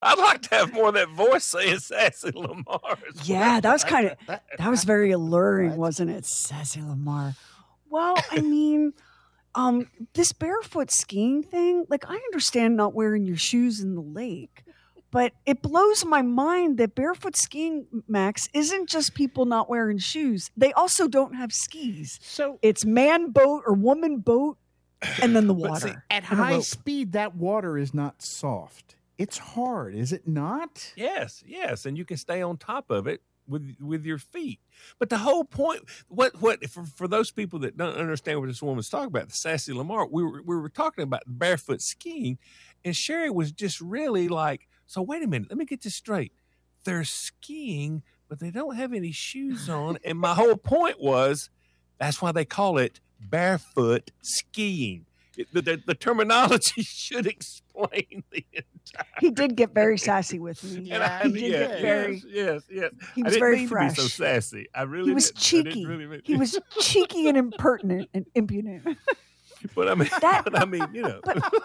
I'd like to have more of that voice saying Sassy Lamar. Yeah, that was that was very alluring, wasn't it? Sassy Lamar. Well, I mean, this barefoot skiing thing, like I understand not wearing your shoes in the lake, but it blows my mind that barefoot skiing, Max, isn't just people not wearing shoes. They also don't have skis. So it's man boat or woman boat and then the water. See, at high speed, that water is not soft. It's hard, is it not? Yes, and you can stay on top of it with your feet. But the whole point, what for those people that don't understand what this woman's talking about, the Sassy Lamar, we were talking about barefoot skiing, and Sherry was just really like, so wait a minute, let me get this straight. They're skiing, but they don't have any shoes on, and my whole point was that's why they call it barefoot skiing. The terminology should explain the entire. He did get very sassy with me. Yeah, he did get very. Yes. He was very mean fresh. To be so sassy. I really. He was cheeky. He was cheeky and impertinent and impudent. But I mean, you know.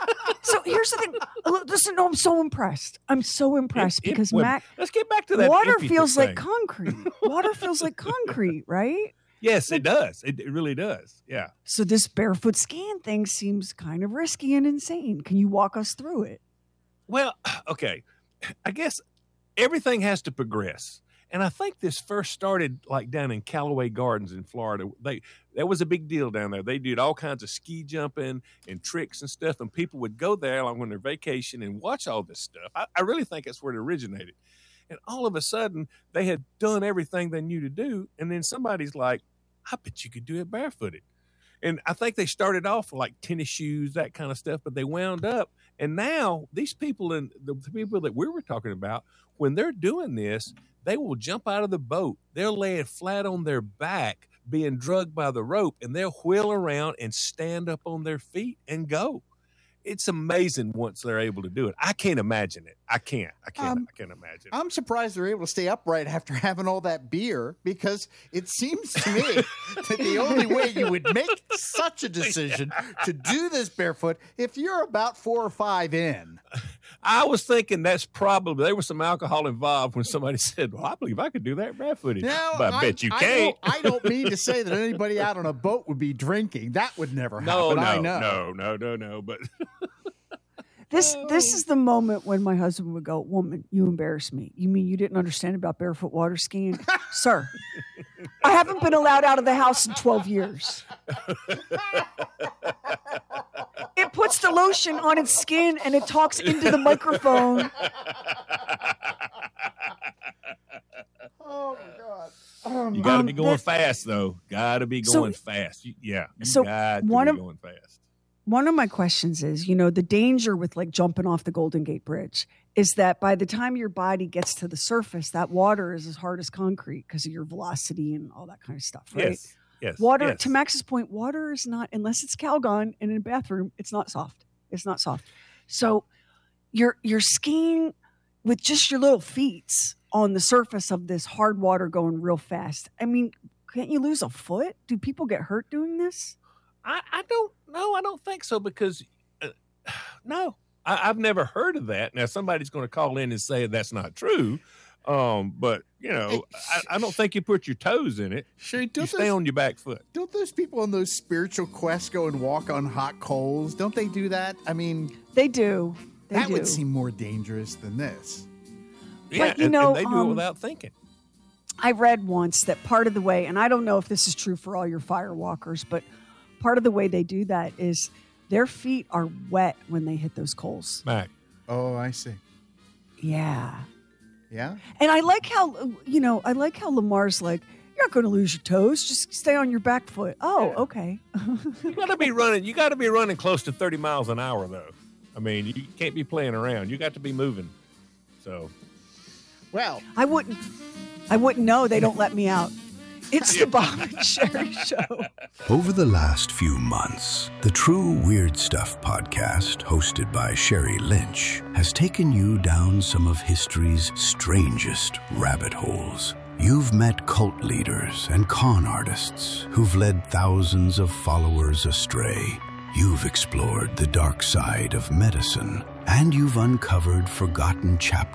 So here's the thing. Listen, no, I'm so impressed. I'm so impressed because Mac. Let's get back to that. Water feels like concrete. Water feels like concrete, right? Yes, it does. It really does. Yeah. So this barefoot skiing thing seems kind of risky and insane. Can you walk us through it? Well, okay. I guess everything has to progress. And I think this first started like down in Callaway Gardens in Florida. That was a big deal down there. They did all kinds of ski jumping and tricks and stuff. And people would go there like on their vacation and watch all this stuff. I really think that's where it originated. And all of a sudden, they had done everything they knew to do. And then somebody's like, I bet you could do it barefooted. And I think they started off with like tennis shoes, that kind of stuff, but they wound up. And now these people and the people that we were talking about, when they're doing this, they will jump out of the boat. They'll lay it flat on their back, being drugged by the rope, and they'll wheel around and stand up on their feet and go. It's amazing once they're able to do it. I can't imagine it. I can't imagine it. I'm surprised they're able to stay upright after having all that beer, because it seems to me that the only way you would make such a decision to do this barefoot if you're about 4 or 5 in. I was thinking that's probably, there was some alcohol involved when somebody said, well, I believe I could do that barefooted. Now, but I bet you can't. I don't mean to say that anybody out on a boat would be drinking. That would never happen. No. But this is the moment when my husband would go, woman, you embarrass me. You mean you didn't understand about barefoot water skiing? Sir, I haven't been allowed out of the house in 12 years. It puts the lotion on its skin and it talks into the microphone. Oh, my God. You got to be going fast, though. Got to be going fast. You got to be going fast. One of my questions is, the danger with like jumping off the Golden Gate Bridge is that by the time your body gets to the surface, that water is as hard as concrete because of your velocity and all that kind of stuff, right? Yes. Water, to Max's point, water is not, unless it's Calgon and in a bathroom, it's not soft. It's not soft. So you're skiing with just your little feet on the surface of this hard water going real fast. I mean, can't you lose a foot? Do people get hurt doing this? I don't know. I don't think so because, no, I've never heard of that. Now, somebody's going to call in and say that's not true. But, I don't think you put your toes in it. Sure, you stay on your back foot. Don't those people on those spiritual quests go and walk on hot coals? Don't they do that? I mean, they do. That would seem more dangerous than this. Yeah, but, and they do it without thinking. I read once that part of the way, and I don't know if this is true for all your fire walkers, but part of the way they do that is their feet are wet when they hit those coals. Mac. Oh, I see. Yeah. Yeah? And I like how, Lamar's like, you're not going to lose your toes. Just stay on your back foot. Oh, yeah. Okay. You got to be running close to 30 miles an hour, though. I mean, you can't be playing around. You got to be moving. So. Well. I wouldn't know. They don't let me out. It's the Bob and Sherry Show. Over the last few months, the True Weird Stuff podcast, hosted by Sherry Lynch, has taken you down some of history's strangest rabbit holes. You've met cult leaders and con artists who've led thousands of followers astray. You've explored the dark side of medicine And you've uncovered forgotten chapters